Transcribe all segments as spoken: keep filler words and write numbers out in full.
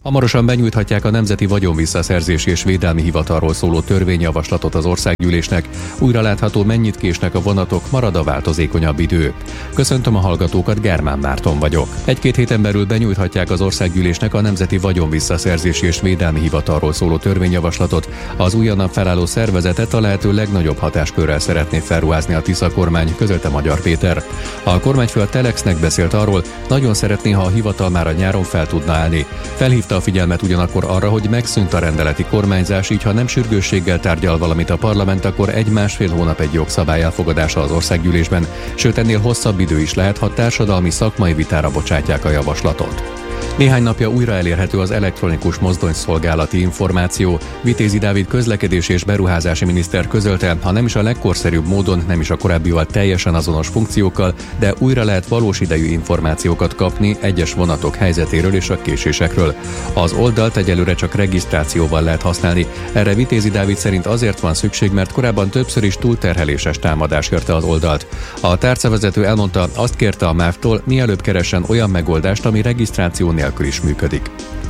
Hamarosan benyújthatják a Nemzeti Vagyonvisszaszerzési és Védelmi Hivatalról szóló törvényjavaslatot az Országgyűlésnek. Újra látható, mennyit késnek a vonatok, marad a változékonyabb idő. Köszöntöm a hallgatókat, Germán Márton vagyok. Egy-két héten belül benyújthatják az Országgyűlésnek a Nemzeti Vagyonvisszaszerzési és Védelmi Hivatalról szóló törvényjavaslatot. Az újonnan felálló szervezetet a lehető legnagyobb hatáskörrel szeretné felruházni a Tisza kormány, közölte Magyar Péter. A kormányfő a Telexnek beszélt arról, nagyon szeretné, ha a hivatal már a nyáron fel tudna állni. Felhívta a figyelmet ugyanakkor arra, hogy megszűnt a rendeleti kormányzás, így ha nem sürgősséggel tárgyal valamit a parlament, akkor egy-másfél hónap egy jogszabály elfogadása az Országgyűlésben, sőt ennél hosszabb idő is lehet, ha társadalmi szakmai vitára bocsátják a javaslatot. Néhány napja újra elérhető az elektronikus mozdonyszolgálati információ. Vitézi Dávid közlekedési és beruházási miniszter közölte, ha nem is a legkorszerűbb módon, nem is a korábbival teljesen azonos funkciókkal, de újra lehet valós idejű információkat kapni egyes vonatok helyzetéről és a késésekről. Az oldalt egyelőre csak regisztrációval lehet használni. Erre Vitézi Dávid szerint azért van szükség, mert korábban többször is túlterheléses támadás érte az oldalt. A tárcavezető elmondta, azt kérte a MÁV-tól, mielőbb keressen olyan megoldást, ami regisztráció nélkül is működik.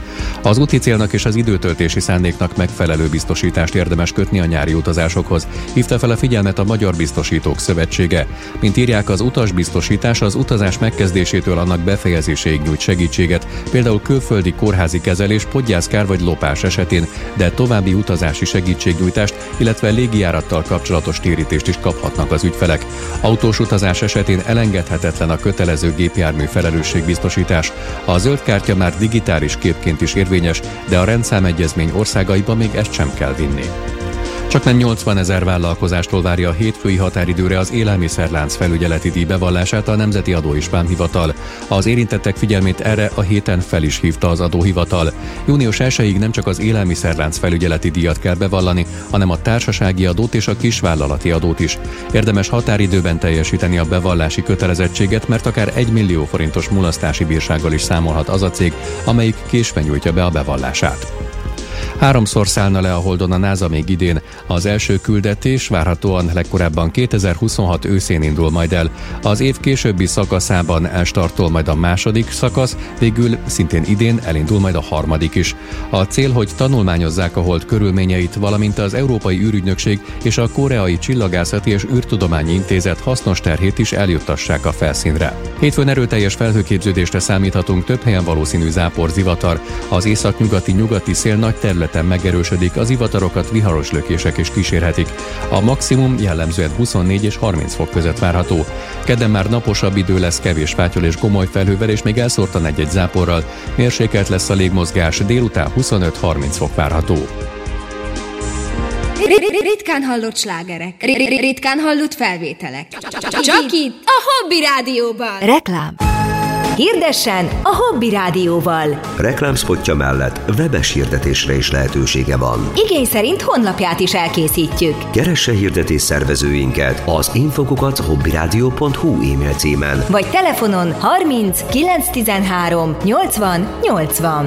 Az úti célnak és az időtöltési szándéknak megfelelő biztosítást érdemes kötni a nyári utazásokhoz, hívta fel a figyelmet a Magyar Biztosítók Szövetsége. Mint írják, az utasbiztosítás az utazás megkezdésétől annak befejezéséig nyújt segítséget, például külföldi kórházi kezelés, podgyászkár vagy lopás esetén, de további utazási segítségnyújtást, illetve légijárattal kapcsolatos térítést is kaphatnak az ügyfelek. Autós utazás esetén elengedhetetlen a kötelező gépjármű felelősségbiztosítás. A zöld kártya már digitális képként is érvényes, de a rendszámegyezmény országaiban még ezt sem kell vinni. Csaknem nyolcvanezer vállalkozástól várja a hétfői határidőre az élelmiszerlánc felügyeleti díj bevallását a Nemzeti Adó és Vámhivatal. Az érintettek figyelmét erre a héten fel is hívta az adóhivatal. június elsejéig nem csak az élelmiszerlánc felügyeleti díjat kell bevallani, hanem a társasági adót és a kisvállalati adót is. Érdemes határidőben teljesíteni a bevallási kötelezettséget, mert akár egy millió forintos mulasztási bírsággal is számolhat az a cég, amelyik késve nyújtja be a bevallását. Háromszor szállna le a Holdon a NASA még idén. Az első küldetés várhatóan legkorábban kétezer-huszonhat őszén indul majd el. Az év későbbi szakaszában elstartol majd a második szakasz, végül szintén idén elindul majd a harmadik is. A cél, hogy tanulmányozzák a Hold körülményeit, valamint az Európai űrügynökség és a Koreai Csillagászati és űrtudományi Intézet hasznos terhét is eljuttassák a felszínre. Hétfőn erőteljes felhőképződésre számíthatunk, több helyen valószínű zápor, zivatar. Az északnyugati nyugati szél nagy területen megerősödik, az zivatarokat viharos lökések is kísérhetik. A maximum jellemzően huszonnégy és harminc fok között várható. Kedden már naposabb idő lesz, kevés fátyol és gomoly felhővel, és még elszórtan egy-egy záporral. Mérsékelt lesz a légmozgás, délután huszonöt-harminc fok várható. Ritkán hallott slágerek, ritkán hallott felvételek. Csak itt, a Hobby Rádióban. Reklám. Hirdessen a Hobby Rádióval. Reklámszpotja mellett webes hirdetésre is lehetősége van. Igény szerint honlapját is elkészítjük. Keresse hirdetés szervezőinket az infokukat hobbyradio pont hu e-mail címen. Vagy telefonon harminc kilencszáztizenhárom nyolcvan nyolcvan.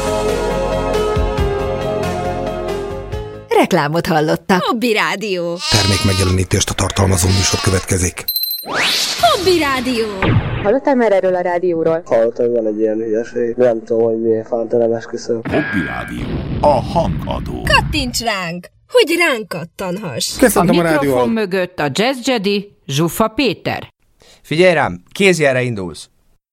Reklámot hallottak. Hobby Rádió. Termék megjelenítést a tartalmazó műsor következik. Hobby Rádió. Hallottál már erről a rádióról? Hallottam, hogy van egy ilyen hülyeség. Nem tudom, hogy milyen fánta, nem esküszöm. Hobby Rádió. A hangadó. Kattints ránk, hogy ránk kattanhass. Köszöntöm a, a mikrofon rádióval. mögött a Jazz Jedi, Zsuffa Péter. Figyelj rám, kézjelre indulsz.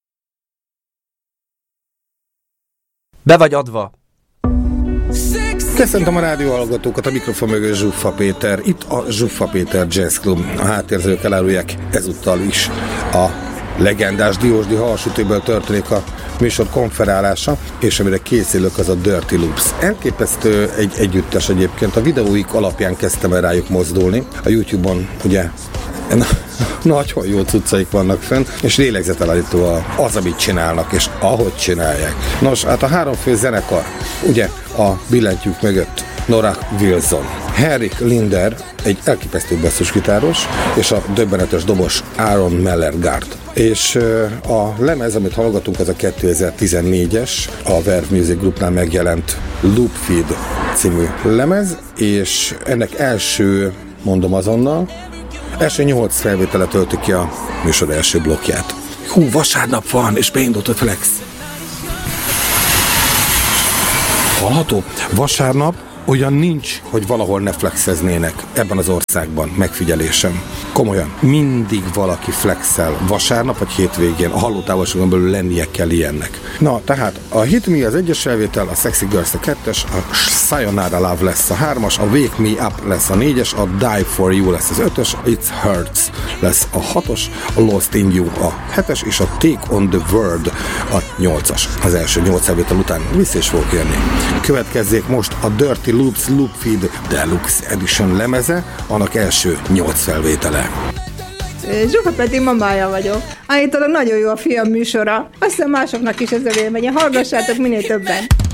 Be vagy adva. Köszöntöm a rádió hallgatókat, a mikrofon mögött Zsuffa Péter. Itt a Zsuffa Péter Jazz Club. A háttérzők elárulják ezúttal is a legendás Diósdi Halsütőből történik a műsor konferálása, és amire készülök, az a Dirty Loops. Elképesztő egy együttes egyébként. A videóik alapján kezdtem el rájuk mozdulni. A YouTube-on ugye na, nagyon jó cuccaik vannak fenn, és lélegzetelállító az, amit csinálnak, és ahogy csinálják. Nos, hát a három fő zenekar, ugye a billentyűk mögött Nora Wilson, Henrik Linder, egy elképesztő basszusgitáros, és a döbbenetes dobos Aaron Mellergaard. És a lemez, amit hallgatunk, az a kétezer-tizennégyes, a Verve Music Groupnál megjelent Loop Feed című lemez, és ennek első, mondom azonnal, első nyolc felvétele tölti ki a műsor első blokkját. Hú, vasárnap van, és beindult a Flex. hallható. Vasárnap olyan nincs, hogy valahol ne flexeznének ebben az országban, megfigyelésem. Komolyan, mindig valaki flexel vasárnap vagy hétvégén, a hallótávolságon belül lennie kell ilyennek. Na, tehát a Hit Me az egyes felvétel, a Sexy Girls a kettes, a Sayonara Love lesz a hármas, a Wake Me Up lesz a négyes, a Die For You lesz az ötös, a It Hurts lesz a hatos, a Lost In You a hetes, és a Take On The World a nyolcas. Az első nyolc felvétel után vissza is fogok jönni. Következzék most a Dirty Loops Loop Feed Deluxe Edition lemeze, annak első nyolc felvétele. Zsufa Peti mamája vagyok. Állítólag nagyon jó a film műsora. Azt hiszem másoknak is ez a véleménye. Hallgassátok minél többen.